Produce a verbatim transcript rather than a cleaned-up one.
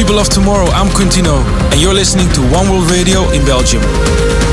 People of Tomorrow, I'm Quintino, and you're listening to One World Radio in Belgium.